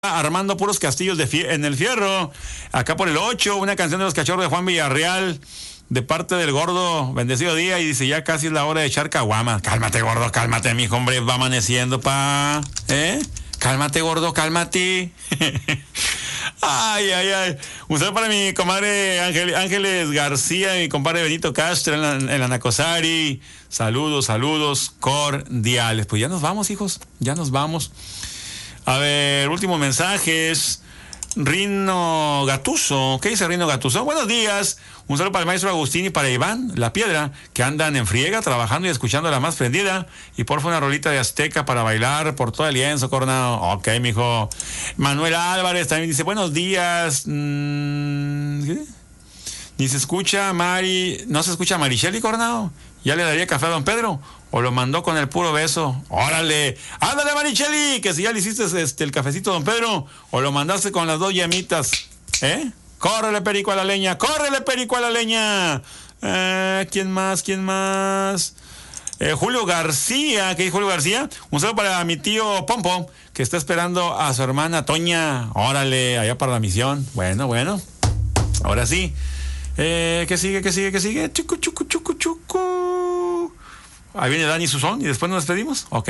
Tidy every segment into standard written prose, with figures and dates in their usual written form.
Armando puros castillos en el fierro. Acá por el 8, una canción de los Cachorros de Juan Villarreal, de parte del gordo, bendecido día, y dice, ya casi es la hora de echar caguama. Cálmate, gordo, cálmate, mijo, hombre, va amaneciendo, pa. Cálmate, gordo, cálmate. Ay. Un saludo para mi comadre Ángeles García y mi compadre Benito Castro en la Nacosari. Saludos cordiales. Pues ya nos vamos, hijos, ya nos vamos. A ver, últimos mensajes. Rino Gatuso. ¿Qué dice Rino Gatuso? Buenos días. Un saludo para el maestro Agustín y para Iván, La Piedra, que andan en friega, trabajando y escuchando la más prendida. Y porfa una rolita de Azteca para bailar por todo el lienzo, Coronado. Ok, mijo. Manuel Álvarez también dice, buenos días. ¿Qué? Ni se escucha ¿no se escucha Maricheli, Coronado? ¿Ya le daría café a don Pedro? ¿O lo mandó con el puro beso? ¡Órale! ¡Ándale, Maricheli! Que si ya le hiciste el cafecito a don Pedro, o lo mandaste con las 2 llamitas. ¡Córrele, perico a la leña! ¡Córrele, perico a la leña! ¿Quién más? Julio García. ¿Qué dijo Julio García? Un saludo para mi tío Pompo, que está esperando a su hermana Toña. ¡Órale! Allá para la misión. Bueno. Ahora sí. ¿Qué sigue? Chucu. Ahí viene Dani Susón y después nos despedimos. Ok.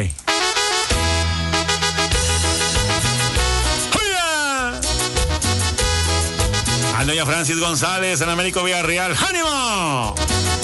Doña Francis González, en Américo Villarreal. ¡Ánimo!